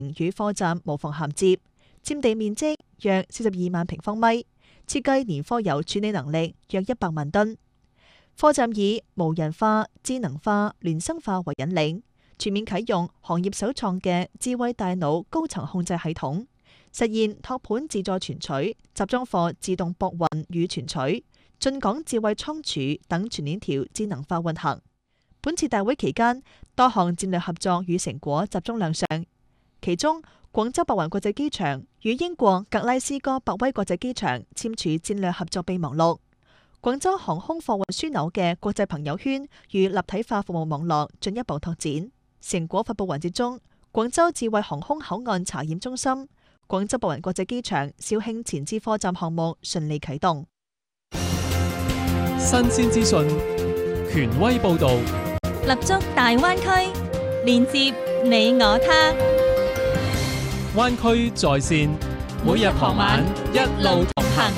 與貨站無縫銜接，佔地面積約42萬平方米，設計年貨油處理能力約100萬噸。貨站以無人化、智能化、聯生化為引領，全面啟用行業首創嘅智慧大腦高層控制系統，實現托盤自助存取、集裝貨自動駁運與存取、進港智慧倉儲等全鏈條智能化運行。本次大會期間，多項戰略合作與成果集中亮相，其中廣州白雲國際機場與英國格拉斯哥伯威國際機場簽署戰略合作備忘錄。廣州航空貨運樞紐嘅國際朋友圈與立體化服務網絡進一步拓展。成果發佈環節中，廣州智慧航空口岸查驗中心、廣州白雲國際機場肇慶前置貨站項目順利啟動。 新鮮資訊，權威報導， 立足大灣區，連接你我他。 灣區在線，每日傍晚一路同行。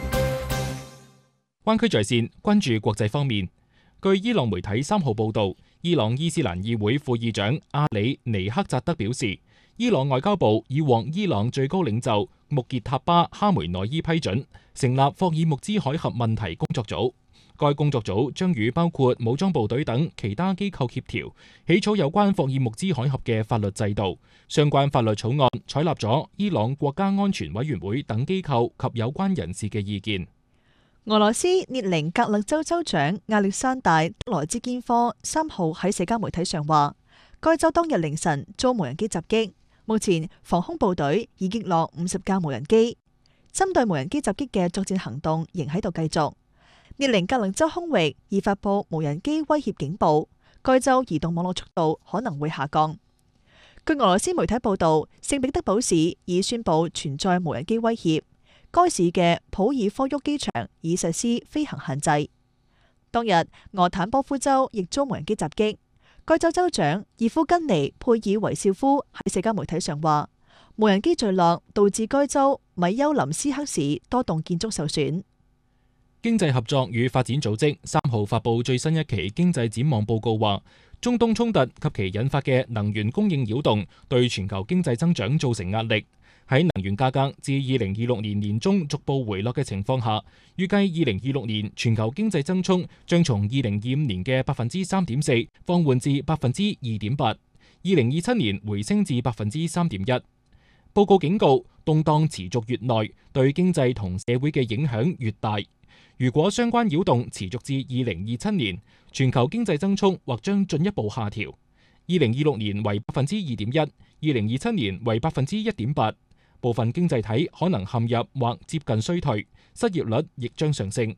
灣區在線關注國際方面。據伊朗媒體3號報導，伊朗伊斯蘭議會副議長阿里尼克扎德表示，伊朗外交部已獲伊朗最高領袖穆傑塔巴哈梅內伊批准成立霍爾木茲海峽問題工作組。該工作組將與包括武裝部隊等其他機構協調，起草有關霍爾木茲海峽嘅法律制度。相關法律草案採納咗伊朗國家安全委員會等機構及有關人士嘅意見。 俄羅斯列寧格勒州州長亞歷山大·德萊茲堅科3號喺社交媒體上話，該州當日凌晨遭無人機襲擊，目前防空部隊已擊落50架無人機，針對無人機襲擊嘅作戰行動仍喺度繼續。列寧格勒州空域已發佈無人機威脅警報，該州移動網絡速度可能會下降。據俄羅斯媒體報道，聖彼得堡市已宣布存在無人機威脅。該市嘅普爾科沃機場已實施飛行限制。當日，俄坦波夫州亦遭無人機襲擊。該州州長葉夫根尼佩爾維少夫喺社交媒體上話，無人機墜落導致該州米丘林斯克市多棟建築受損。 經濟合作與發展組織3號發佈最新一期經濟展望報告話，中東衝突及其引發嘅能源供應擾動對全球經濟增長造成壓力。喺能源價格自2026年年中逐步回落嘅情況下，預計2026年全球經濟增速將從2025年嘅3.4%放緩至2.8%， 2027年回升至3.1%。報告警告，動盪持續越耐，對經濟同社會嘅影響越大。如果相關擾動持續至2027年，全球經濟增速或將進一步下調。2026年為2.1%， 2027年為1.8%。部分經濟體可能陷入或接近衰退，失業率亦將上升。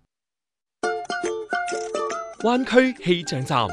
灣區氣象站，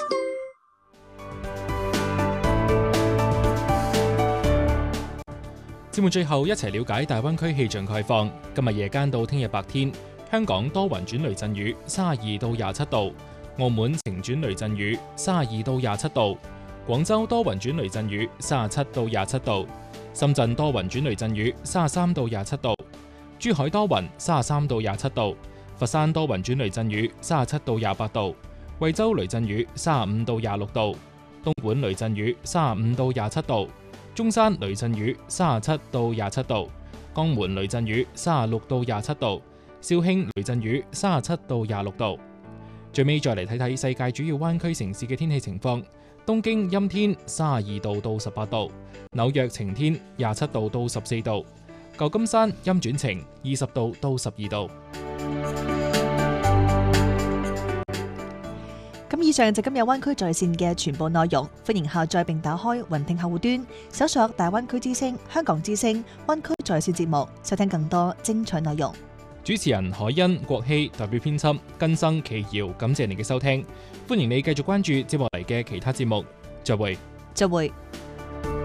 節目最後一齊了解大灣區氣象概況。今日夜間到聽日白天，香港多雲轉雷陣雨，32到27度；澳門晴轉雷陣雨，32到27度；廣州多雲轉雷陣雨，37到27度。深圳多雲轉雷陣雨，33到27度；珠海多雲，33到27度；佛山多雲轉雷陣雨，37到28度；惠州雷陣雨，35到26度；東莞雷陣雨，35到27度；中山雷陣雨，37到27度；江門雷陣雨，36到27度；肇慶雷陣雨，37到26度。最尾再嚟睇睇世界主要灣區城市嘅天氣情況。東京陰天32度到18度，紐約晴天27度到14度，舊金山陰轉晴20度到12度。 咁以上就今日灣區在線嘅全部內容，歡迎下載並打開雲聽客戶端，搜索大灣區之聲、香港之聲、灣區在線節目，收聽更多精彩內容。 主持人海欣、國希，代表編輯根生、奇瑤，感謝你嘅收聽，歡迎你繼續關注接落嚟嘅其他節目，再會。